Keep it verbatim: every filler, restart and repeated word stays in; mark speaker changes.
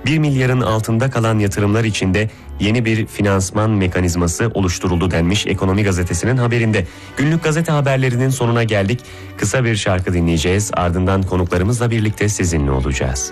Speaker 1: bir milyarın altında kalan yatırımlar içinde yeni bir finansman mekanizması oluşturuldu denmiş Ekonomi Gazetesi'nin haberinde. Günlük gazete haberlerinin sonuna geldik. Kısa bir şarkı dinleyeceğiz. Ardından konuklarımızla birlikte sizinle olacağız.